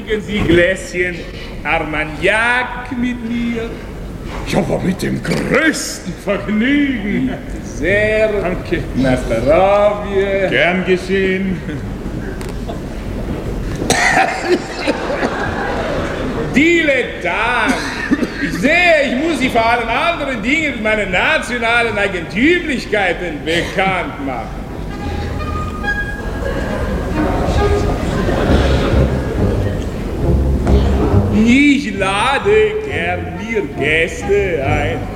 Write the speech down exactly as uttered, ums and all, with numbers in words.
trinken Sie Gläschen Armagnac mit mir? Ja, aber mit dem größten Vergnügen. Sehr. Danke. Na, Staravie. Gern geschehen. Dilettant! Ich sehe, ich muss Sie vor allen anderen Dingen mit meinen nationalen Eigentümlichkeiten bekannt machen. Ich lade gern mir Gäste ein.